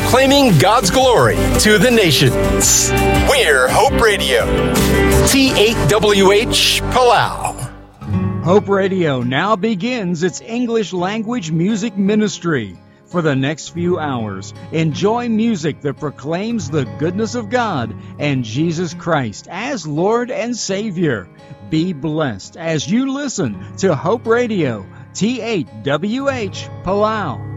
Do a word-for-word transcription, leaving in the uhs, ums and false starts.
proclaiming God's glory to the nations. We're Hope Radio. T eight W H Palau. Hope Radio now begins its English language music ministry. For the next few hours, enjoy music that proclaims the goodness of God and Jesus Christ as Lord and Savior. Be blessed as you listen to Hope Radio, T eight W H Palau.